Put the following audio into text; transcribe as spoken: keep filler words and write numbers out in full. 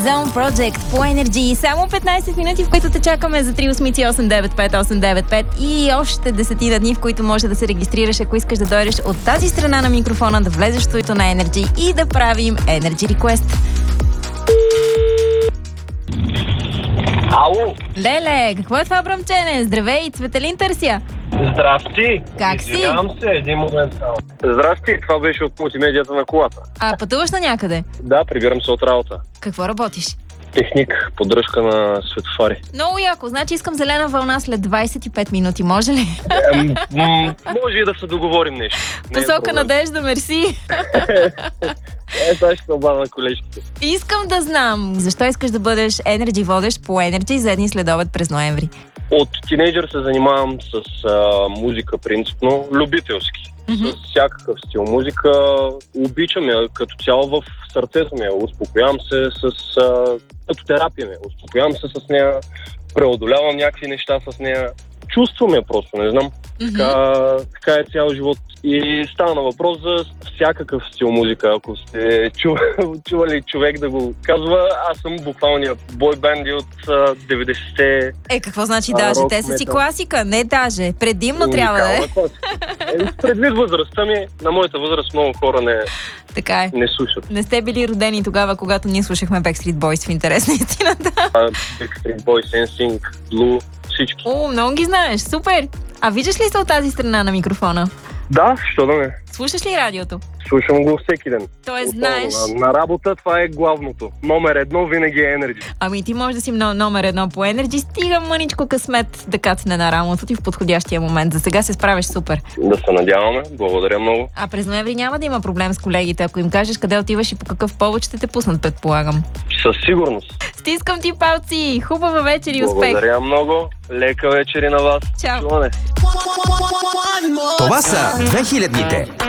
Zone Project по Energy. Само петнайсет минути, в които те чакаме за три осмици осем девет пет осем девет пет и още десетина дни, в които може да се регистрираш, ако искаш да дойдеш от тази страна на микрофона, да влезеш в студиото на Energy и да правим Energy Request. Ало! Леле, какво е това бръмчене? Здравей, Цветелин търся. Здрасти! Как си? Извинявам се, един момент само. Здрасти, това беше от мултимедията на колата. А, пътуваш на някъде? Да, прибирам се от работа. Какво работиш? Техник, поддръжка на светофари. Много яко, значи искам зелена вълна след двайсет и пет минути, може ли? Ем, м- може и да се договорим нещо. Не е Посока проблем. надежда, мерси. Е, сега ще се обада на колежките. Искам да знам, защо искаш да бъдеш Energy водещ по Energy за един следобед през ноември? От тинейджър се занимавам с а, музика принципно, любителски. Mm-hmm. С всякакъв стил музика. Обичам я като цяло, в сърцето ми. Успокоявам се с... А, като терапия ми. Успокоявам се с нея, преодолявам някакви неща с нея. Чувствам я просто, не знам. Mm-hmm. Така, така е цял живот. И става на въпрос за всякакъв стил музика. Ако сте чували, чували човек да го казва, аз съм буквалният бойбенди от а, деветдесетте. Е, какво значи А, даже? рок, Те са си метал. класика, не даже. Предимно трябва да е. Е, предвид възрастта ми, на моята възраст много хора не, Така е. не слушат. Не сте били родени тогава, когато ние слушахме Backstreet Boys, в интерес на истината. А, Backstreet Boys, N Sync, Blue, всички. О, много ги знаеш, супер! А виждаш ли се от тази страна на микрофона? Да, що да не. Слушаш ли радиото? Слушам го всеки ден. Тоест, Отново, знаеш... На, на работа това е главното. Номер едно винаги е Energy. Ами ти можеш да си но- номер едно по Energy, стига мъничко късмет да кацне на рамото ти в подходящия момент. За сега се справиш супер. Да се надяваме. Благодаря много. А през ноември няма да има проблем с колегите. Ако им кажеш къде отиваш и по какъв повод, ще те пуснат, предполагам. Със сигурност. Стискам ти палци! Хубава вечер и успех! Благодаря много. Лека вечер и на вас. Чао! Чуване. Това са две хилядните.